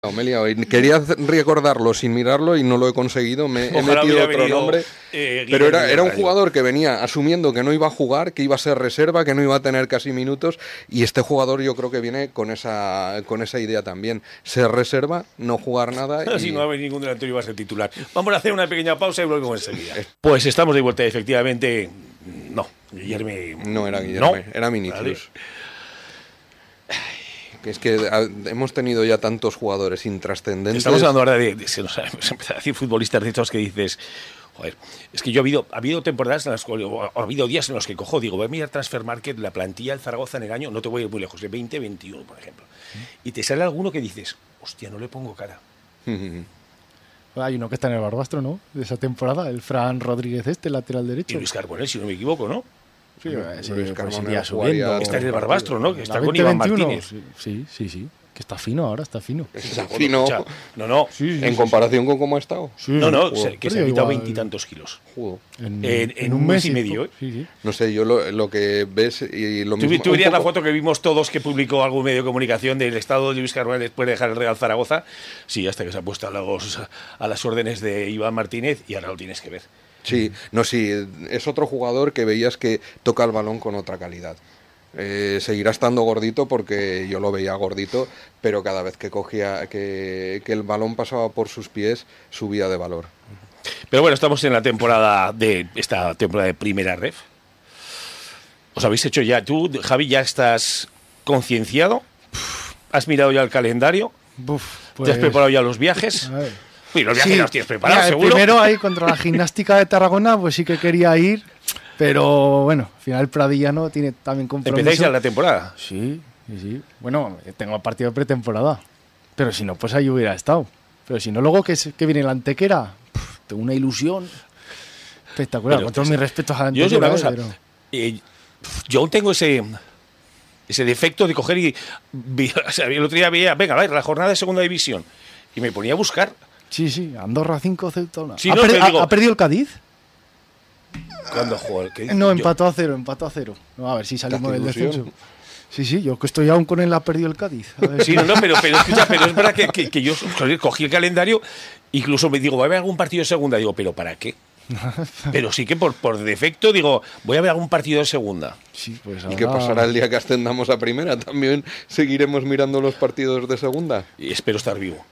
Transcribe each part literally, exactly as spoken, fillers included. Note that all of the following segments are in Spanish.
No, me he liado. Quería recordarlo sin mirarlo y no lo he conseguido. Me he Ojalá metido hubiera otro venido, nombre. eh, Pero era, Guillermo era un Rayo. jugador que venía asumiendo que no iba a jugar, que iba a ser reserva, que no iba a tener casi minutos. Y este jugador yo creo que viene con esa, con esa idea también. Ser reserva, no jugar nada. Y... Si no va a haber ningún delantero iba a ser titular. Vamos a hacer una pequeña pausa y volvemos enseguida. Pues estamos de vuelta, efectivamente. No, Guillermo. No era Guillermo, no. era Vinicius. Vale. Que es que a, hemos tenido ya tantos jugadores intrascendentes. Estamos hablando ahora de, de, se nos ha empezado a decir futbolistas de estos que dices, joder, es que yo ha habido, ha habido temporadas en las que, o ha habido días en los que cojo, digo, voy a mirar Transfer Market, la plantilla del Zaragoza en el año, no te voy a ir muy lejos, de veinte veintiuno, por ejemplo. Y te sale alguno que dices, hostia, no le pongo cara. Hay uno que está en el Barbastro, ¿no? De esa temporada, el Fran Rodríguez este, lateral derecho. Y Luis Carbonell, si no me equivoco, ¿no? Sí, sí, Luis pues Carbonell iría jugaría- subiendo. Está en el Barbastro, ¿no? Que La está con veinte Iván veintiuno, Martínez. Sí, sí, sí. Que está fino ahora, está fino. Está fino. O sea, no, no. Sí, sí, En sí, comparación con cómo ha estado. sí. No, no, Joder. se- que se Pero ha quitado igual- veintitantos kilos. Joder. En, En- en un mes y medio, ¿eh? Sí, sí. No sé, yo lo, lo que ves y lo Tú, mismo. tú un verías la poco- foto que vimos todos que publicó algún medio de comunicación del estado de Luis Carbonell después de dejar el Real Zaragoza. Sí, hasta que se ha puesto a, los, a las órdenes de Iván Martínez y ahora lo tienes que ver. Sí, no, sí, es otro jugador que veías que toca el balón con otra calidad. Eh, seguirá estando gordito porque yo lo veía gordito, pero cada vez que cogía, que, que el balón pasaba por sus pies, subía de valor. Pero bueno, estamos en la temporada de esta temporada de Primera Ref. ¿Os habéis hecho ya? ¿Tú, Javi, ya estás concienciado? ¿Has mirado ya el calendario? Buf, pues, ¿Te has preparado ya los viajes? a ver. Uy, los viajes Sí, los tienes preparados, mira, el seguro. Primero ahí contra la Gimnástica de Tarragona, pues sí que quería ir, pero bueno, al final Pradillano tiene también compromiso. ¿Empezáis ya la temporada? Sí, sí, sí. Bueno, tengo partido de pretemporada, pero si no, pues ahí hubiera estado. Pero si no, luego que, es- que viene la Antequera, puf, tengo una ilusión espectacular. Pero Con todos mis respetos a la Yo os digo Antequera. una cosa. ¿eh? eh, yo aún tengo ese ese defecto de coger y vi- o sea, el otro día veía, venga, va, la jornada de segunda división y me ponía a buscar. Pero- sí, sí, Andorra cinco, Ceuta uno. Sí, ¿Ha, no, per- pero ha- digo- ¿Ha perdido el Cádiz? ¿Cuándo jugó? ¿Qué dice? No, Yo- empató a cero, empató a cero. No, a ver si salimos ¿Te del hace ilusión? descenso. Sí, sí, yo que estoy aún con él ha perdido el Cádiz. A ver Sí, si- no, no, pero, pero, escucha, pero es verdad que, que- que yo joder, cogí el calendario, incluso me digo, voy a ver algún partido de segunda. Digo, ¿pero para qué? Pero sí que por, por defecto digo, voy a ver algún partido de segunda. Sí, pues ¿Y qué ahora- pasará el día que ascendamos a primera? ¿También seguiremos mirando los partidos de segunda? Y espero estar vivo.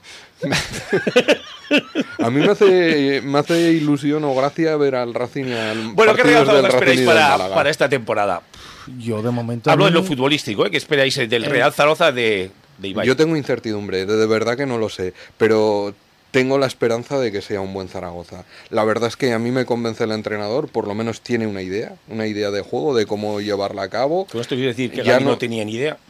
A mí me hace, me hace ilusión o gracia ver al Racing y al Bueno, ¿qué partidos Real del Zaragoza esperáis Racing y del para, Málaga. para esta temporada? Yo de momento... Hablo a de mí- lo futbolístico, ¿eh? ¿Qué esperáis del Real Zaragoza de, de Ibai? Yo tengo incertidumbre, de, de verdad que no lo sé, pero tengo la esperanza de que sea un buen Zaragoza. La verdad es que a mí me convence el entrenador, por lo menos tiene una idea, una idea de juego, de cómo llevarla a cabo. Con esto quiero decir que Ya Gaby no... no- tenía ni idea.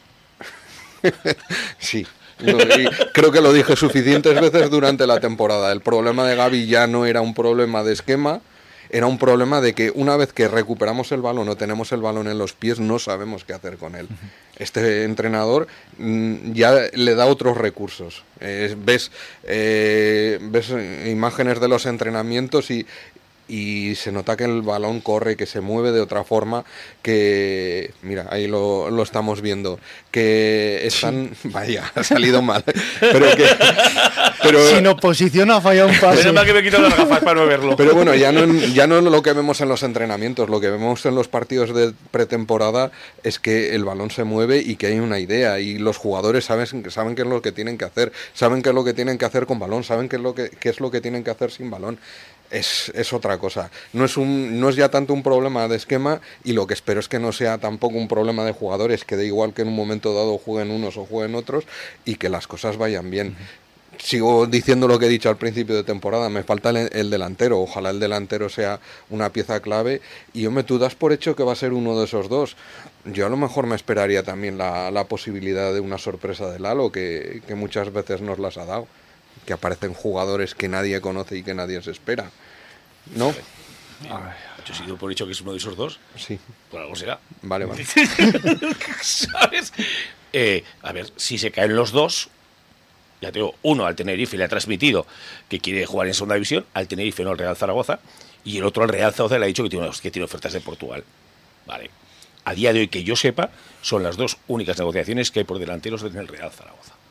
Sí, lo- y creo que lo dije suficientes veces durante la temporada. El problema de Gaby ya no era un problema de esquema, era un problema de que una vez que recuperamos el balón o tenemos el balón en los pies, no sabemos qué hacer con él. Este entrenador mm, ya le da otros recursos. Eh, ves, eh, ves imágenes de los entrenamientos y, y se nota que el balón corre, que se mueve de otra forma, que, mira, ahí lo, lo estamos viendo, que están, vaya, ha salido mal, pero que, pero, Sin oposición ha fallado un pase. Menos mal que me he quitado las gafas para no verlo. pero bueno, ya no, en- ya no en lo que vemos en los entrenamientos, lo que vemos en los partidos de pretemporada es que el balón se mueve y que hay una idea y los jugadores saben, saben qué es lo que tienen que hacer, saben qué es lo que tienen que hacer con balón, saben qué es lo que, qué es lo que tienen que hacer sin balón. Es, es otra cosa. No es, un, no es ya tanto un problema de esquema y lo que espero es que no sea tampoco un problema de jugadores, que da igual que en un momento dado jueguen unos o jueguen otros y que las cosas vayan bien. Sigo diciendo lo que he dicho al principio de temporada, me falta el, el delantero, ojalá el delantero sea una pieza clave y yo me tú das por hecho que va a ser uno de esos dos. Yo a lo mejor me esperaría también la, la posibilidad de una sorpresa de Lalo, que, que muchas veces nos las ha dado, que aparecen jugadores que nadie conoce y que nadie se espera. ¿No? Yo sigo por hecho que es uno de esos dos. Sí, Por algo será. vale, vale. ¿Sabes? Eh, a ver, si se caen los dos, ya te digo, uno al Tenerife le ha transmitido que quiere jugar en segunda división, al Tenerife no al Real Zaragoza, y el otro al Real Zaragoza le ha dicho que tiene, que tiene ofertas de Portugal. Vale. A día de hoy, que yo sepa, son las dos únicas negociaciones que hay por delanteros en el Real Zaragoza.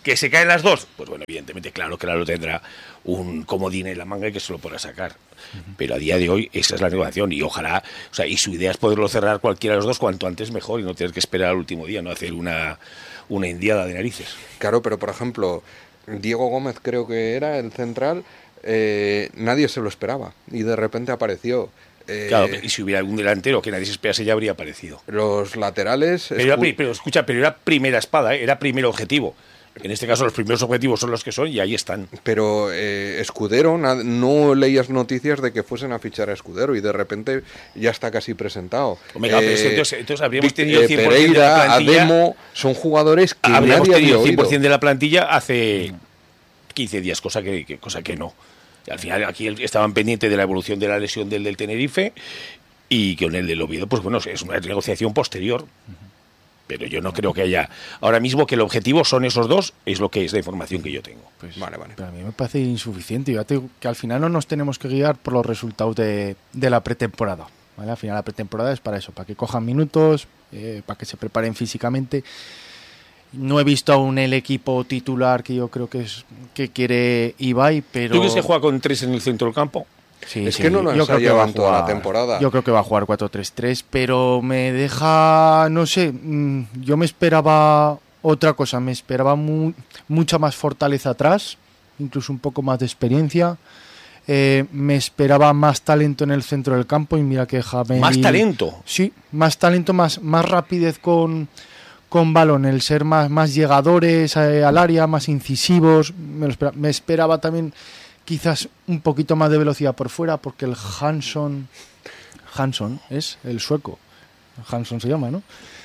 ¿Que se caen las dos? Pues bueno, evidentemente, claro que ahora lo tendrá un comodín en la manga y que se lo podrá sacar. Uh-huh. Pero a día de hoy esa es la negociación y ojalá, o sea, y su idea es poderlo cerrar cualquiera de los dos cuanto antes mejor y no tener que esperar al último día, no hacer una, una indiada de narices. Claro, pero por ejemplo, Diego Gómez creo que era el central, eh, nadie se lo esperaba y de repente apareció. Eh, claro, y si hubiera algún delantero que nadie se esperase ya habría aparecido. Los laterales... Pero, era, pero escucha, pero era primera espada, ¿eh? Era primer objetivo. En este caso los primeros objetivos son los que son y ahí están. Pero eh, Escudero, no leías noticias de que fuesen a fichar a Escudero y de repente ya está casi presentado. Omega, eh, pero es que entonces, entonces habríamos tenido eh, cien por ciento Pereira, de la plantilla. Ademo, son jugadores que habríamos nadie tenido había cien por ciento oído. de la plantilla hace quince días, cosa que, que, cosa que no. Y al final aquí estaban pendientes de la evolución de la lesión del, del Tenerife y con el del Oviedo, pues bueno, es una negociación posterior. Pero yo no creo que haya... Ahora mismo que el objetivo son esos dos, es lo que es la información que yo tengo. Pues vale, vale. Pero a mí me parece insuficiente. Yo te digo que al final no nos tenemos que guiar por los resultados de, de la pretemporada. ¿Vale? Al final la pretemporada es para eso, para que cojan minutos, eh, para que se preparen físicamente. No he visto aún el equipo titular que yo creo que es que quiere Ibai, pero... ¿Tú que se juega con tres en el centro del campo? Sí, es sí, que no lo han ensayado en toda la temporada. Yo creo que va a jugar cuatro tres tres, pero me deja, no sé, yo me esperaba otra cosa, me esperaba mu mucha más fortaleza atrás, incluso un poco más de experiencia. Eh, me esperaba más talento en el centro del campo y mira que Javi... ¿Más talento? Sí, más talento, más, más rapidez con, con balón, el ser más, más llegadores eh, al área, más incisivos. Me, lo esperaba. me esperaba también... quizás un poquito más de velocidad por fuera, porque el Hansson, Hansson es el sueco, Hansson se llama, ¿no?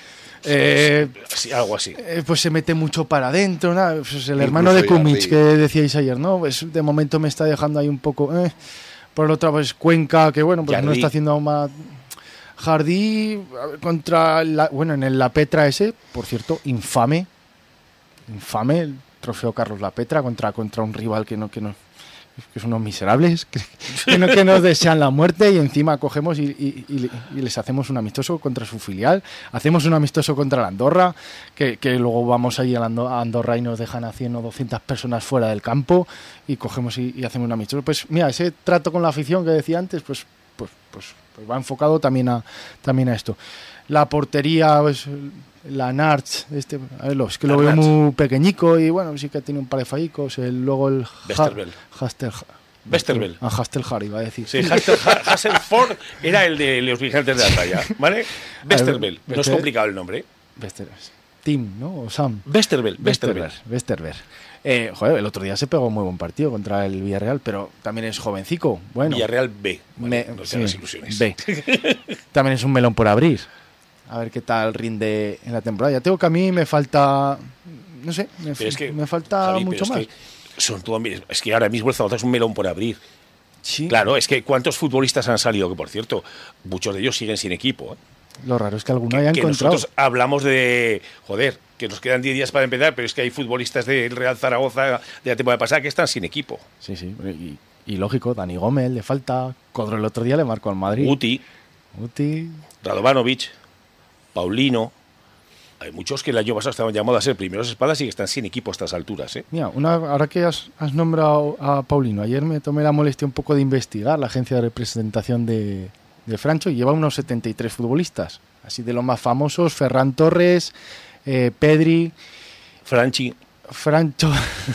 Eh, sí, algo así. Eh, pues se mete mucho para adentro, ¿no? Pues el Incluso hermano de Kumic que decíais ayer, ¿no? Pues de momento me está dejando ahí un poco... Eh. Por el otro, pues Cuenca, que bueno, pues Jardí. No está haciendo aún más... Jardí contra, la, bueno, en el La Petra ese, por cierto, infame, infame el trofeo Carlos La Petra contra, contra un rival que no... Que no que son unos miserables, que, que, no, que nos desean la muerte y encima cogemos y, y, y, y les hacemos un amistoso contra su filial, hacemos un amistoso contra la Andorra, que, que luego vamos allí a Andorra y nos dejan a cien o doscientas personas fuera del campo y cogemos y, y hacemos un amistoso. Pues mira, ese trato con la afición que decía antes, pues, pues, pues, pues va enfocado también a, también a esto. La portería, pues... La Narch, este, a ver, es que lo veo muy pequeñico y bueno, sí que tiene un par de fallicos. El, luego el Westerveld. Hastel, Westerveld. Ah, Hastelhar iba a decir. Sí, Hasselford era el de los vigilantes de la playa, ¿vale? Westerveld. No es complicado el nombre. Westerveld. Tim, ¿no? O Sam. Westerveld. Westerveld. Westerveld. Eh, joder, el otro día se pegó un muy buen partido contra el Villarreal, pero también es jovencico. Bueno, Villarreal B. Vale, me, no sean sí, las ilusiones. B. También es un melón por abrir. A ver qué tal rinde en la temporada. Ya tengo que a mí me falta... No sé, me, es que, me falta Javi, mucho es más. Que son todo, es que ahora mismo el Zaragoza es un melón por abrir. Sí. Claro, es que ¿cuántos futbolistas han salido? Que por cierto, muchos de ellos siguen sin equipo. ¿eh? Lo raro es que alguno que, haya que encontrado. Nosotros hablamos de... Joder, que nos quedan diez días para empezar, pero es que hay futbolistas del Real Zaragoza de la temporada pasada que están sin equipo. Sí, sí. Y, y lógico, Dani Gómez le falta. Codro el otro día le marcó al Madrid. Uti. Uti. Radovanovic. Paulino. Hay muchos que el año pasado estaban llamados a ser primeros espadas y que están sin equipo a estas alturas. ¿eh? Mira, una, ahora que has, has nombrado a Paulino, ayer me tomé la molestia un poco de investigar la agencia de representación de, de Francho y lleva unos setenta y tres futbolistas. Así de los más famosos, Ferran Torres, eh, Pedri, Franchi. Francho.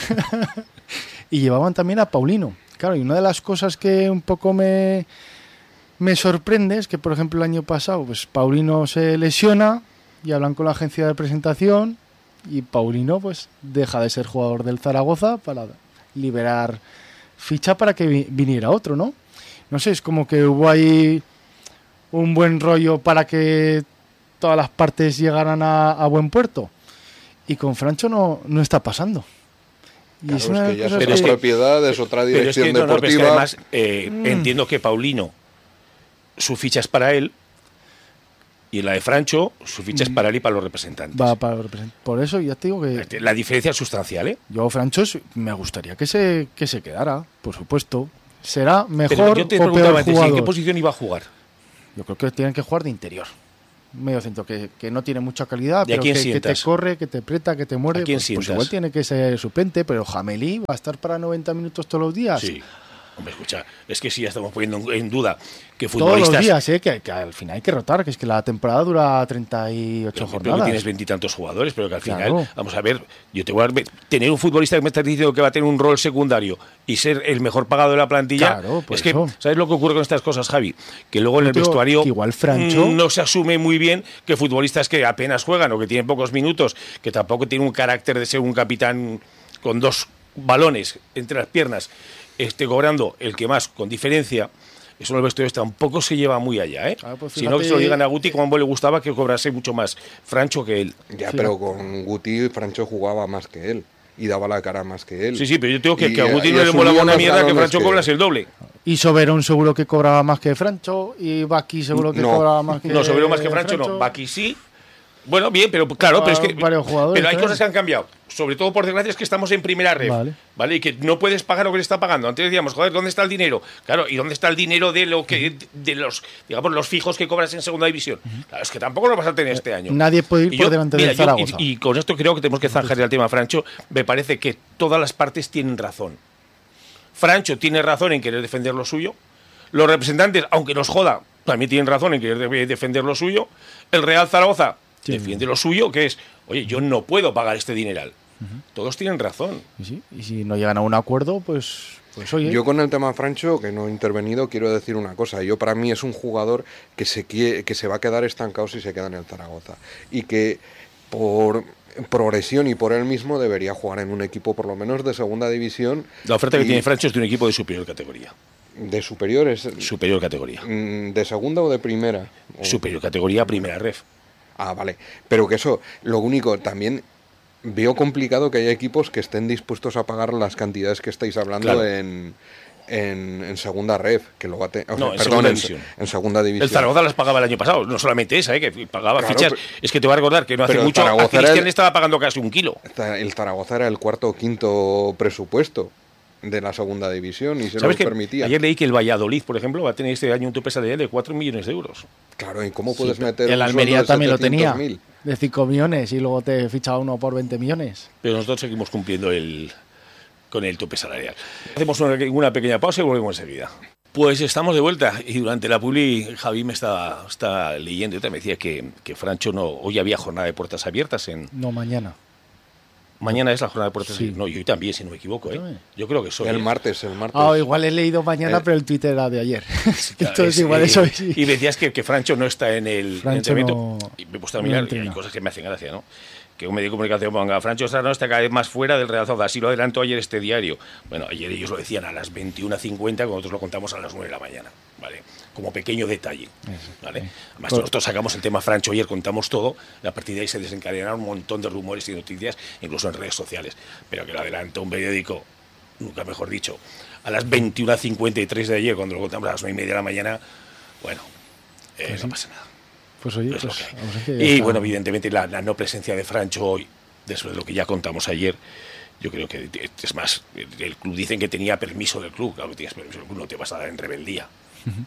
Y llevaban también a Paulino. Claro, y una de las cosas que un poco me... Me sorprende es que, por ejemplo, el año pasado, pues Paulino se lesiona y hablan con la agencia de presentación y Paulino pues deja de ser jugador del Zaragoza para liberar ficha para que vi- viniera otro, ¿no? No sé, es como que hubo ahí un buen rollo para que todas las partes llegaran a, a buen puerto. Y con Francho no, no está pasando. Y claro, es, es una que ya es cosa otra que... propiedad, es otra dirección pero es que, no, no, pero es que deportiva. además eh, mm. entiendo que Paulino, su ficha es para él, y en la de Francho, su ficha es para él y para los representantes. Va para los representantes. Por eso ya te digo que... La diferencia es sustancial, ¿eh? Yo, Francho, me gustaría que se, que se quedara, por supuesto. Será mejor Pero yo te o peor antes, jugador. ¿en qué posición iba a jugar? Yo creo que tienen que jugar de interior. medio centro que, que no tiene mucha calidad, pero que, que te corre, que te aprieta, que te muerde. Pues, pues igual tiene que ser suplente, pero Jameli va a estar para noventa minutos todos los días. Sí. Hombre, escucha, es que sí, ya estamos poniendo en duda que futbolistas... Todos los días, ¿eh? que, que al final hay que rotar, que es que la temporada dura treinta y ocho pero, jornadas. Pero que tienes veintitantos jugadores, pero que al final, claro. Vamos a ver, yo te voy a tener un futbolista que me estás diciendo que va a tener un rol secundario y ser el mejor pagado de la plantilla. Claro, es que, eso. ¿Sabes lo que ocurre con estas cosas, Javi? Que luego en el Pero vestuario igual Francho... no se asume muy bien que futbolistas que apenas juegan o que tienen pocos minutos, que tampoco tienen un carácter de ser un capitán con dos balones entre las piernas, esté cobrando el que más, con diferencia, eso en el vestuario tampoco se lleva muy allá, ¿eh? Claro, pues fíjate... Si no, que se lo digan a Guti, como a ambos le gustaba que cobrase mucho más Francho que él. Ya, sí, pero con Guti, Francho jugaba más que él y daba la cara más que él. Sí, sí, pero yo tengo que, que a Guti no le molaba una mierda que Francho que... cobrase el doble. Y Soberón seguro que cobraba más que Francho, y Baki seguro que no. cobraba más que No, Soberón más que Francho, Francho. no. Baki sí. Bueno, bien, pero claro, pero es que pero hay ¿eh? cosas que han cambiado. Sobre todo, por desgracia, es que estamos en primera red, vale. ¿vale? Y que no puedes pagar lo que le está pagando. Antes decíamos, joder, ¿dónde está el dinero? Claro, ¿y dónde está el dinero de lo que de los, digamos, los fijos que cobras en segunda división? Claro, es que tampoco lo vas a tener este año. Nadie puede ir y por yo, delante mira, del Zaragoza. Yo, y, y con esto creo que tenemos que zanjar el tema Francho. Me parece que todas las partes tienen razón. Francho tiene razón en querer defender lo suyo. Los representantes, aunque nos joda, también tienen razón en querer defender lo suyo. El Real Zaragoza sí, defiende lo suyo, que es, oye, yo no puedo pagar este dineral. Uh-huh. Todos tienen razón. ¿Y, sí? y si no llegan a un acuerdo, pues, pues oye. Yo con el tema Francho, que no he intervenido, quiero decir una cosa. Yo, para mí, es un jugador que se, quiere, que se va a quedar estancado si se queda en el Zaragoza. Y que por progresión y por él mismo debería jugar en un equipo por lo menos de segunda división. La oferta y... que tiene Francho es de un equipo de superior categoría. ¿De superiores? Superior categoría. ¿De segunda o de primera? O... Superior categoría, primera ref. Ah, vale. Pero que eso, lo único, también veo complicado que haya equipos que estén dispuestos a pagar las cantidades que estáis hablando claro. en, en, en segunda ref, que lo va a te... o sea, no, en perdón, segunda en, división. En segunda división. El Zaragoza las pagaba el año pasado, no solamente esa, ¿eh? Que pagaba claro, fichas. Pero, es que te voy a recordar que no hace mucho a Cristian el... estaba pagando casi un kilo. El Zaragoza era el cuarto o quinto presupuesto de la segunda división y se lo permitía. Ayer leí que el Valladolid, por ejemplo, va a tener este año un tope salarial de cuatro millones de euros. Claro, ¿y cómo puedes sí, meter el Almería también lo tenía mil? De cinco millones y luego te ficha uno por veinte millones. Pero nosotros seguimos cumpliendo el con el tope salarial. Hacemos una, una pequeña pausa y volvemos enseguida. Pues estamos de vuelta y durante la publi Javi me está, está leyendo y me decía que, que Francho no, hoy había jornada de puertas abiertas en... No, mañana. Mañana es la jornada de puertas abiertas. No, yo también, si no me equivoco, ¿eh? Yo creo que soy. El martes, el martes. Ah, igual he leído mañana, eh, pero el Twitter era de ayer. Sí, claro, entonces es, igual eh, eso sí. Y decías que, que Francho no está en el Francho entrenamiento. No, y me he puesto a mirar no y hay cosas que me hacen gracia, ¿no? Que un medio de comunicación ponga Francho Serrano está cada vez más fuera del Real Zaragoza. Así lo adelantó ayer este diario. Bueno, ayer ellos lo decían a las veintiuna cincuenta, cuando nosotros lo contamos a las nueve de la mañana, ¿vale? Como pequeño detalle, ¿vale? Además, nosotros sacamos el tema Francho ayer, contamos todo, y a partir de ahí se desencadenaron un montón de rumores y noticias, incluso en redes sociales. Pero que lo adelantó un periódico, nunca mejor dicho, a las veintiuna cincuenta y tres de ayer, cuando lo contamos a las nueve y media de la mañana, bueno, eh, pues no sí. pasa nada. Pues oye, es pues, vamos a y está. Bueno, evidentemente la, la no presencia de Francho hoy, después de lo que ya contamos ayer, yo creo que es más, el club dicen que tenía permiso del club, claro que tienes permiso del club, no te vas a dar en rebeldía. Uh-huh.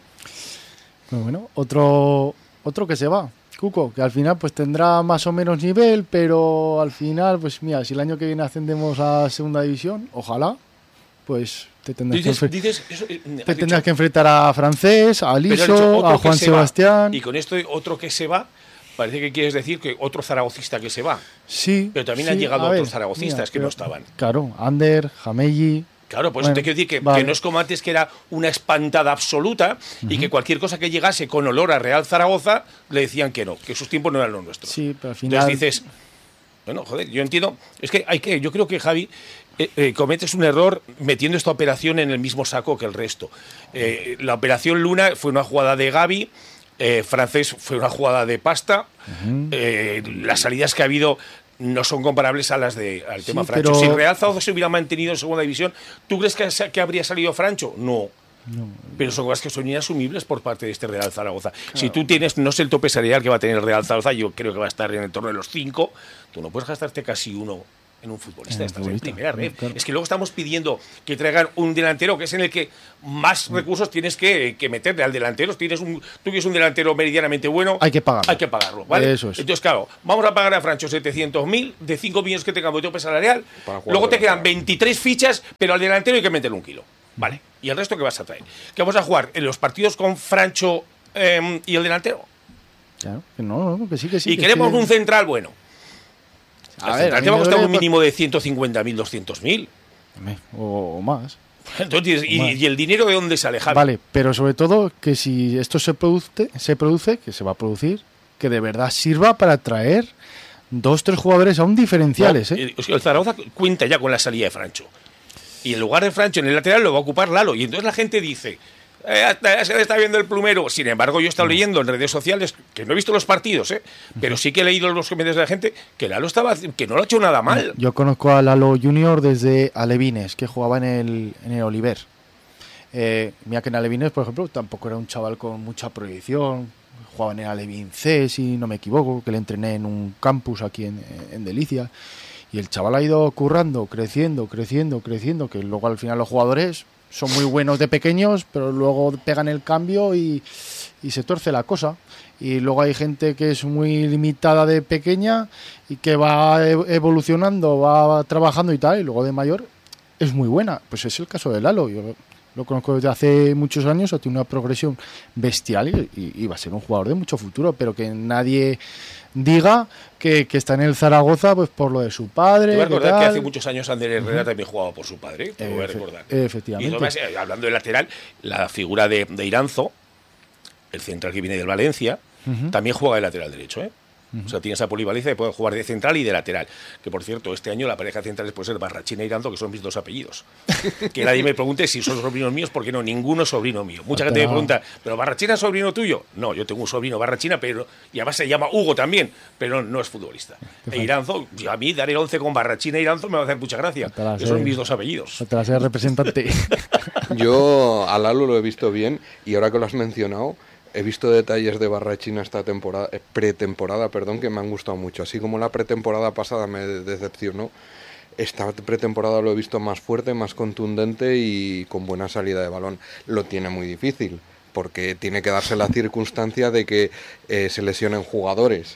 Bueno, bueno, otro, otro que se va, Cuco, que al final pues tendrá más o menos nivel, pero al final, pues mira, si el año que viene ascendemos a segunda división, ojalá, pues te tendrás, dices, que, enf- dices, eso, eh, te tendrás dicho, que enfrentar a Francés, a Liso, a Juan Sebastián. Va, y con esto otro que se va, parece que quieres decir que otro zaragocista que se va. Sí. Pero también sí, han llegado ver, otros zaragocistas mira, que pero, no estaban. Claro, Ander, Jamelli. Claro, pues bueno, te quiero decir que, vale. que no es como antes, que era una espantada absoluta uh-huh. y que cualquier cosa que llegase con olor a Real Zaragoza le decían que no, que sus tiempos no eran los nuestros. Sí, pero al final... Entonces dices, bueno, joder, yo entiendo, es que hay que, yo creo que Javi eh, eh, cometes un error metiendo esta operación en el mismo saco que el resto. Eh, la operación Luna fue una jugada de Gavi, eh, Francés fue una jugada de pasta, uh-huh. eh, las salidas que ha habido no son comparables a las de al tema sí, Francho. Pero... Si Real Zaragoza se hubiera mantenido en segunda división, ¿tú crees que, que habría salido Francho? No. No, pero son cosas que son inasumibles por parte de este Real Zaragoza. Claro. Si tú tienes, no sé el tope salarial que va a tener el Real Zaragoza, yo creo que va a estar en el torno de los cinco, tú no puedes gastarte casi uno en un futbolista, estás en primera red. Claro. Es que luego estamos pidiendo que traigan un delantero que es en el que más recursos tienes que, que meterle al delantero. Tienes un, tú quieres un delantero meridianamente bueno, hay que pagarlo. Hay que pagarlo, ¿vale? Eso es. Entonces, claro, vamos a pagar a Francho setecientos mil de cinco millones que tengamos de tope salarial. Luego te quedan veintitrés fichas, pero al delantero hay que meterle un kilo. Vale. ¿Y el resto qué vas a traer? ¿Que vamos a jugar en los partidos con Francho eh, y el delantero? Claro, que no, no, que sí, que sí. Y que queremos sí. un central bueno. A el ver, central te va a costar un mínimo de ciento cincuenta mil, doscientos mil. O, o más. Entonces, ¿y, más. ¿y el dinero de dónde sale, Javi? Vale, pero sobre todo que si esto se produce, se produce, que se va a producir, que de verdad sirva para traer dos, tres jugadores aún diferenciales. No, ¿eh? El Zaragoza cuenta ya con la salida de Francho. Y el lugar de Francho en el lateral lo va a ocupar Lalo. Y entonces la gente dice, eh, se le está viendo el plumero. Sin embargo, yo he estado leyendo en redes sociales, que no he visto los partidos, ¿eh? Pero sí que he leído los comentarios de la gente, que Lalo estaba, que no lo ha hecho nada mal. Yo conozco a Lalo Junior desde Alevines, que jugaba en el, en el Oliver. Eh, mira que en Alevines, por ejemplo, tampoco era un chaval con mucha proyección. Jugaba en el Alevín C, si no me equivoco, que le entrené en un campus aquí en, en Delicia. Y el chaval ha ido currando, creciendo, creciendo, creciendo, que luego al final los jugadores son muy buenos de pequeños, pero luego pegan el cambio y, y se tuerce la cosa. Y luego hay gente que es muy limitada de pequeña y que va evolucionando, va trabajando y tal, y luego de mayor es muy buena. Pues es el caso de Lalo. Yo lo conozco desde hace muchos años, ha tenido una progresión bestial y, y, y va a ser un jugador de mucho futuro, pero que nadie diga que, que está en el Zaragoza pues por lo de su padre. Te voy a recordar que hace muchos años Ander Herrera uh-huh. también jugaba por su padre, te lo voy a recordar. Efectivamente. Y además, hablando de lateral, la figura de, de Iranzo, el central que viene del Valencia, uh-huh. también juega de lateral derecho, ¿eh? Uh-huh. O sea, tiene esa polivalencia y puede jugar de central y de lateral. Que, por cierto, este año la pareja central puede ser Barrachina e Iranzo, que son mis dos apellidos. Que nadie me pregunte si son sobrinos míos, porque no, ninguno es sobrino mío. Mucha gente me pregunta, ¿pero Barrachina es sobrino tuyo? No, yo tengo un sobrino Barrachina, pero y además se llama Hugo también, pero no es futbolista. E Iranzo, a mí dar el once con Barrachina e Iranzo me va a hacer mucha gracia. Que son mis dos apellidos. Te la sé representante. Yo a Lalo lo he visto bien y ahora que lo has mencionado, he visto detalles de Barrachina esta temporada, pretemporada, perdón, que me han gustado mucho. Así como la pretemporada pasada me decepcionó, esta pretemporada lo he visto más fuerte, más contundente y con buena salida de balón. Lo tiene muy difícil, porque tiene que darse la circunstancia de que eh, se lesionen jugadores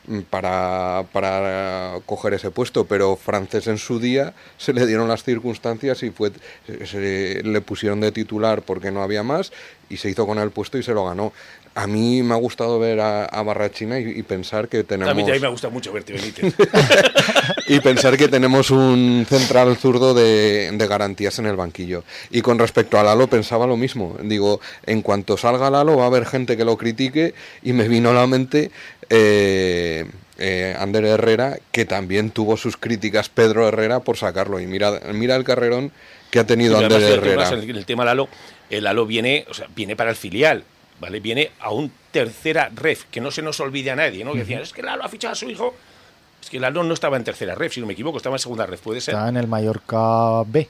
para, para coger ese puesto, pero Francés en su día se le dieron las circunstancias y fue se le pusieron de titular porque no había más y se hizo con el puesto y se lo ganó. A mí me ha gustado ver a, a Barrachina y, y pensar que tenemos... A mí también me gusta mucho verte, Benítez. Y pensar que tenemos un central zurdo de, de garantías en el banquillo. Y con respecto a Lalo pensaba lo mismo. Digo, en cuanto salga Lalo va a haber gente que lo critique y me vino a la mente eh, eh, Ander Herrera, que también tuvo sus críticas Pedro Herrera por sacarlo. Y mira, mira el carrerón que ha tenido sí, Ander Herrera. El, el tema Lalo, el Lalo viene, o sea, viene para el filial. ¿Vale? Viene a un tercera ref, que no se nos olvide a nadie, ¿no? Que decían, es que Lalo ha fichado a su hijo. Es que Lalo no estaba en tercera ref, si no me equivoco, estaba en segunda ref, puede ser. Estaba en el Mallorca B,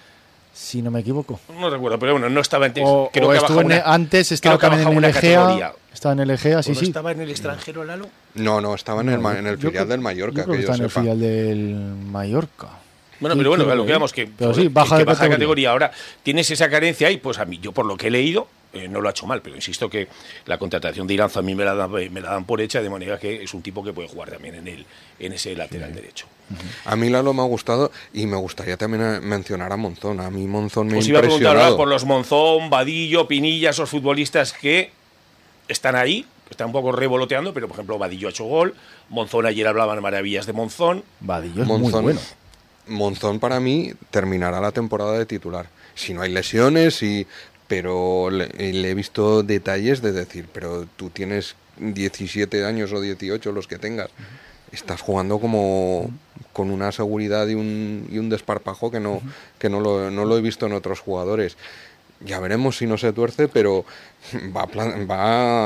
si no me equivoco. No recuerdo, pero bueno, no estaba en... O, creo o que estuvo en una, antes, estaba también en el Egea. Estaba en el Egea, sí, ¿No sí. estaba en el extranjero, Lalo? No, no, estaba en el, no, en el filial yo, del Mallorca, yo creo que, que yo está sepa. En el filial del Mallorca. Bueno, pero bueno, lo que vemos que, pero sí, baja, que, de que baja categoría. categoría. Ahora tienes esa carencia y pues a mí, yo por lo que he leído, eh, no lo ha hecho mal, pero insisto que la contratación de Iranzo a mí me la, dan, me la dan por hecha, de manera que es un tipo que puede jugar también en el en ese lateral sí. derecho. Uh-huh. A mí Lalo me ha gustado y me gustaría también mencionar a Monzón. A mí Monzón me ha pues impresionado. Os iba a preguntar ahora por los Monzón, Vadillo, Pinilla, esos futbolistas que están ahí, están un poco revoloteando, pero por ejemplo Vadillo ha hecho gol, Monzón ayer hablaban maravillas de Monzón. Vadillo es Monzón, muy bueno. Monzón para mí terminará la temporada de titular. Si no hay lesiones, y, pero le, le he visto detalles de decir, pero tú tienes diecisiete años o dieciocho, los que tengas. Estás jugando como con una seguridad y un, y un desparpajo que no, que no lo, no lo he visto en otros jugadores. Ya veremos si no se tuerce, pero va, plan, va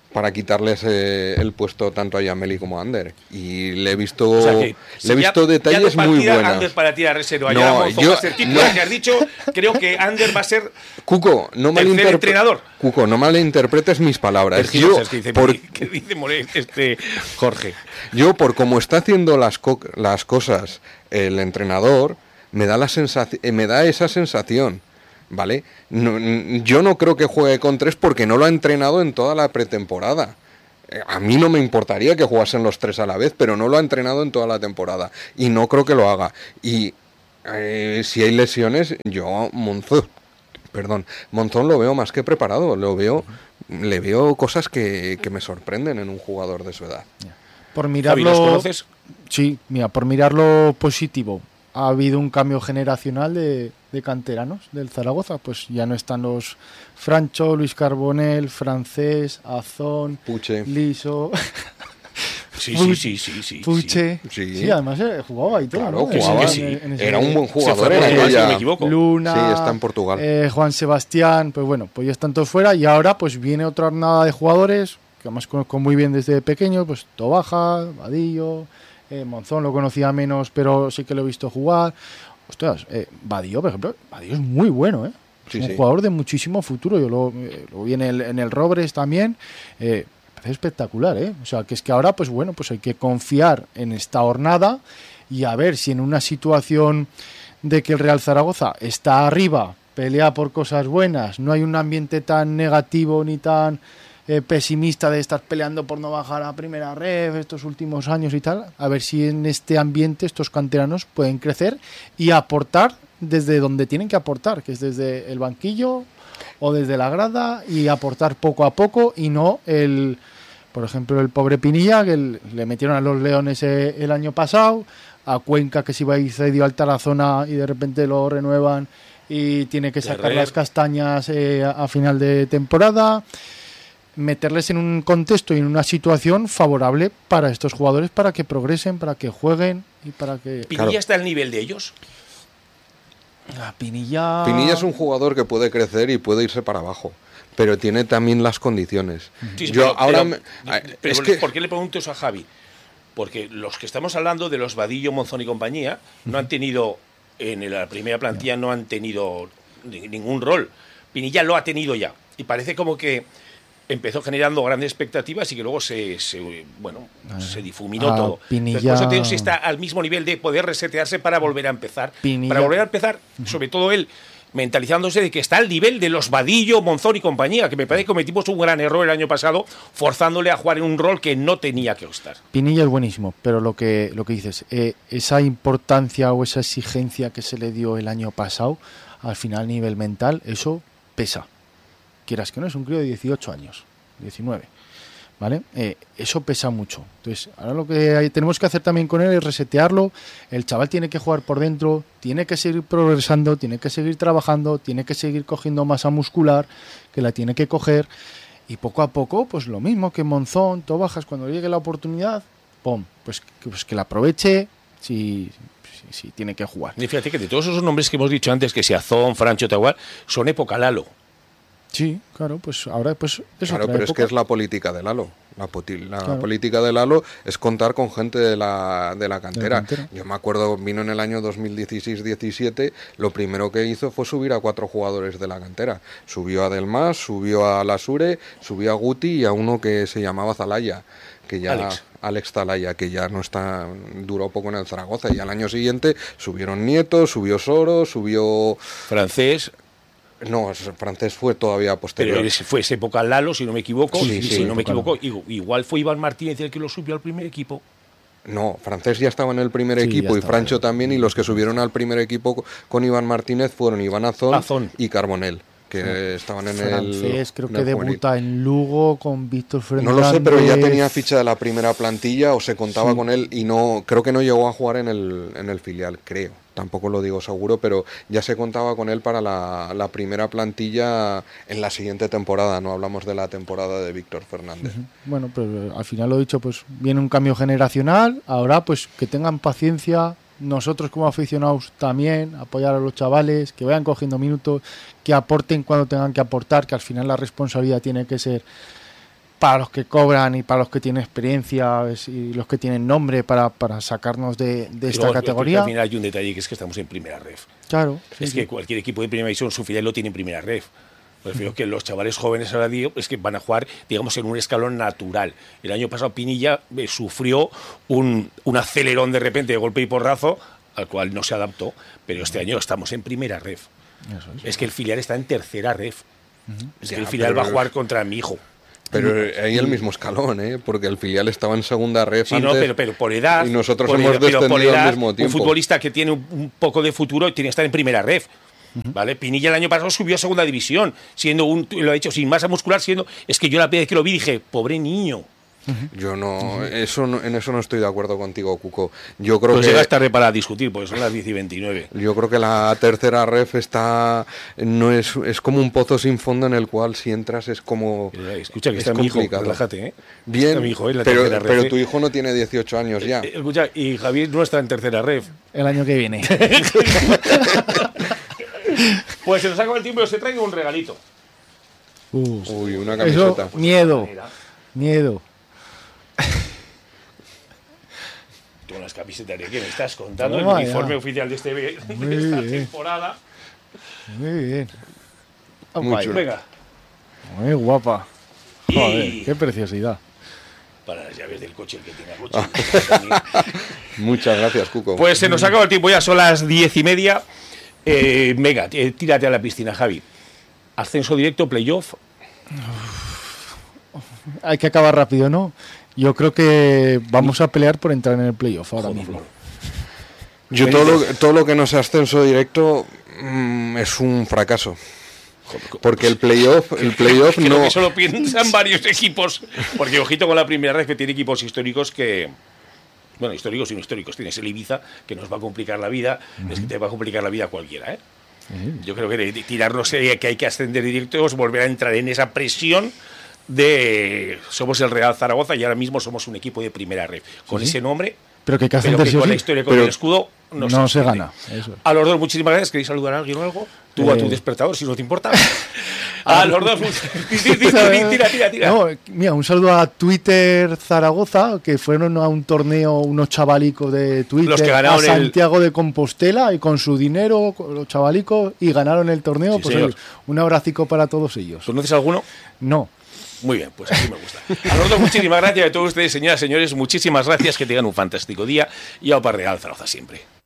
para quitarles eh, el puesto tanto a Yameli como a Ander. Y le he visto, o sea que, si le he visto ya, detalles ya muy buenos. Ander para tirar reserva. No, ya yo, va a ser titular, no. Que has dicho, creo que Ander va a ser Cuco, no tercer entrenador. Cuco, no malinterpretes mis palabras. Yo, cosas que dice, por, que dice More, este Jorge. Yo, por cómo está haciendo las, co las cosas el entrenador, me da, la sensación, me da esa sensación. ¿Vale? No, yo no creo que juegue con tres porque no lo ha entrenado en toda la pretemporada. A mí no me importaría que jugasen los tres a la vez, pero no lo ha entrenado en toda la temporada. Y no creo que lo haga. Y eh, si hay lesiones, yo Monzón, perdón, Monzón lo veo más que preparado. Lo veo, le veo cosas que, que me sorprenden en un jugador de su edad. Por mirarlo, ¿los conoces? Sí, mira, por mirarlo positivo. Ha habido un cambio generacional de, de canteranos del Zaragoza, pues ya no están los Francho, Luis Carbonell, Francés, Azón, Puche, Liso, sí, sí, sí, sí, sí, Puche, sí, sí, además eh, jugaba y todo, claro, ¿no? jugaba, sí, sí. En, en era un buen jugador, en aquella, si no me equivoco. Luna, sí, está en Portugal, eh, Juan Sebastián, pues bueno, pues ya están todos fuera y ahora pues viene otra jornada de jugadores que además conozco muy bien desde pequeño, pues Tobaja, Vadillo, eh, Monzón lo conocía menos, pero sí que lo he visto jugar. Ostras, eh, Vadillo, por ejemplo, Vadillo es muy bueno, ¿eh? Es sí, un sí. jugador de muchísimo futuro. Yo lo, eh, lo vi en el, en el Robres también. Eh, parece espectacular, ¿eh? O sea, que es que ahora, pues bueno, pues hay que confiar en esta jornada y a ver si en una situación de que el Real Zaragoza está arriba, pelea por cosas buenas, no hay un ambiente tan negativo ni tan eh, pesimista de estar peleando por no bajar a primera ref estos últimos años y tal, a ver si en este ambiente estos canteranos pueden crecer y aportar desde donde tienen que aportar, que es desde el banquillo o desde la grada, y aportar poco a poco y no el, por ejemplo, el pobre Pinilla, que el, le metieron a los Leones el, el año pasado, a Cuenca, que se iba a ir cedido al Tarazona y de repente lo renuevan y tiene que sacar las castañas eh, a, a final de temporada. Meterles en un contexto y en una situación favorable para estos jugadores, para que progresen, para que jueguen y para que... ¿Pinilla claro. está al nivel de ellos? La Pinilla... Pinilla es un jugador que puede crecer y puede irse para abajo, pero tiene también las condiciones. Sí, Yo pero, ahora... Pero, me, pero es que... ¿por qué le pregunto eso a Javi? Porque los que estamos hablando de los Vadillo, Monzón y compañía no han tenido, en la primera plantilla no han tenido ningún rol. Pinilla lo ha tenido ya. Y parece como que empezó generando grandes expectativas y que luego se, se bueno, se difuminó ah, todo. Pinilla... Por eso te digo si está al mismo nivel de poder resetearse para volver a empezar. Pinilla... Para volver a empezar, sobre todo él, mentalizándose de que está al nivel de los Vadillo, Monzón y compañía, que me parece que cometimos un gran error el año pasado, forzándole a jugar en un rol que no tenía que estar. Pinilla es buenísimo, pero lo que, lo que dices, eh, esa importancia o esa exigencia que se le dio el año pasado, al final a nivel mental, eso pesa. Quieras que no, es un crío de dieciocho años, diecinueve, ¿vale? Eh, eso pesa mucho. Entonces, ahora lo que hay, tenemos que hacer también con él es resetearlo. El chaval tiene que jugar por dentro, tiene que seguir progresando, tiene que seguir trabajando, tiene que seguir cogiendo masa muscular, que la tiene que coger, y poco a poco, pues lo mismo que Monzón, Tobajas, cuando llegue la oportunidad, ¡pum!, pues, pues que la aproveche, si... si, si tiene que jugar. Y fíjate que de todos esos nombres que hemos dicho antes, que sea Zón, Francho, Tagual, son época Lalo. Sí, claro, pues ahora pues es claro, otra pero época. es que es la política de Lalo. La, la claro. política de Lalo es contar con gente de la, de la cantera. De la cantera. Yo me acuerdo, vino en el año dos mil dieciséis diecisiete, lo primero que hizo fue subir a cuatro jugadores de la cantera. Subió a Delmas, subió a Lasure, subió a Guti y a uno que se llamaba Zalaya, que ya... Alex. Alex Zalaya, que ya no está, duró poco en el Zaragoza, y al año siguiente subieron Nieto, subió Soro, subió... Francés... No, francés fue todavía posterior. Pero fue esa época Lalo, si no me equivoco. Sí, sí, si no me equivoco, Lalo. igual fue Iván Martínez el que lo subió al primer equipo. No, Francés ya estaba en el primer sí, equipo y Francho bien. también, y los que subieron al primer equipo con Iván Martínez fueron Iván Azón, Azón. y Carbonell, que sí. estaban en Francés, el Francés creo en que el debuta juvenil. en Lugo con Víctor Fernández. No lo sé, pero ya tenía ficha de la primera plantilla o se contaba sí. con él, y no creo que no llegó a jugar en el, en el filial, creo. Tampoco lo digo seguro, pero ya se contaba con él para la, la primera plantilla en la siguiente temporada. No hablamos de la temporada de Víctor Fernández. Uh-huh. Bueno, pues al final lo he dicho, pues viene un cambio generacional. Ahora, pues que tengan paciencia. Nosotros como aficionados también, apoyar a los chavales, que vayan cogiendo minutos, que aporten cuando tengan que aportar, que al final la responsabilidad tiene que ser para los que cobran y para los que tienen experiencia y los que tienen nombre para, para sacarnos de, de esta Pero, categoría. Al final hay un detalle que es que estamos en primera ref. Claro. Es sí, que sí. cualquier equipo de primera división, su filial lo tiene en primera ref. Prefiero que los chavales jóvenes ahora digo, es que van a jugar, digamos, en un escalón natural. El año pasado Pinilla eh, sufrió un, un acelerón de repente de golpe y porrazo, al cual no se adaptó, pero este año estamos en primera ref. Eso es. Es que el filial está en tercera ref. Uh-huh. Es ya, que el filial pero... va a jugar contra mi hijo. Pero ahí el mismo escalón, ¿eh? Porque el filial estaba en segunda ref sí, antes, no, pero, pero por edad. Y nosotros por hemos edad, descendido por edad, al mismo tiempo. Un futbolista que tiene un, un poco de futuro tiene que estar en primera ref. Uh-huh. ¿Vale? Pinilla el año pasado subió a segunda división, siendo un, lo ha dicho, sin masa muscular, siendo. Es que yo la primera vez que lo vi dije, pobre niño. Yo no, eso no, en eso no estoy de acuerdo contigo, Cuco. Yo creo pues que llegas tarde para discutir, porque son las diez y veintinueve. Yo creo que la tercera ref está, no es, es como un pozo sin fondo en el cual si entras es como. Escucha que es está mi hijo, complicado. Relájate, ¿eh? Bien, está mi hijo, ¿eh? La pero, tercera ref, pero ¿eh? tu hijo no tiene dieciocho años ya. Eh, escucha, y Javier no está en tercera ref. El año que viene. Pues se nos acaba el tiempo y os he traído un regalito. Uh, Uy, una camiseta. Eso, miedo. Miedo. Con las camisetas de que me estás contando, Toma el uniforme ya. oficial de, este, de Muy esta bien. temporada. Muy bien. Muy Opa, chulo. Venga, muy guapa. Joder, Y- qué preciosidad. para las llaves del coche, el que tenga coche. Muchas gracias, Cuco. Pues se nos acaba el tiempo, ya son las diez y media. Eh, venga, eh, tírate a la piscina, Javi. Ascenso directo, playoff. Hay que acabar rápido, ¿no? Yo creo que vamos a pelear por entrar en el playoff ahora Joder, mismo. Yo todo lo, todo lo que no sea ascenso directo mm, es un fracaso. Porque el playoff, el playoff Creo no. que eso lo piensan varios equipos. Porque ojito con la primera red, que tiene equipos históricos que. Bueno, históricos y no históricos. Tienes el Ibiza, que nos va a complicar la vida. Uh-huh. Es que te va a complicar la vida a cualquiera, ¿eh? Uh-huh. Yo creo que de, de tirarnos eh, que hay que ascender directos, volver a entrar en esa presión de somos el Real Zaragoza y ahora mismo somos un equipo de primera red. Con ¿Sí? ese nombre, pero que, hay que, pero que sí con sí. la historia, con pero el escudo, no, no se, se gana. Eso. A los dos, muchísimas gracias. ¿Queréis saludar a alguien o algo? Tú eh... a tu despertador, si no te importa. A los dos, tira, tira, tira, tira. No, mira, un saludo a Twitter Zaragoza, que fueron a un torneo unos chavalicos de Twitter Los que a Santiago el... de Compostela y con su dinero, los chavalicos, y ganaron el torneo. Sí, pues oye, un abracico para todos ellos. ¿Conoces alguno? No. Muy bien, pues así me gusta. A los dos, muchísimas gracias a todos ustedes, señoras y señores. Muchísimas gracias, que tengan un fantástico día y a Opa Real Zaragoza siempre.